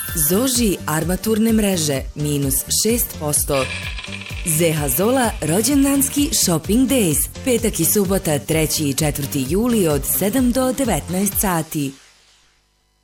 Zoži armaturne mreže minus 6%. ZH Zola rođendanski shopping days. Petak i subota 3. i 4. juli od 7 do 19 sati.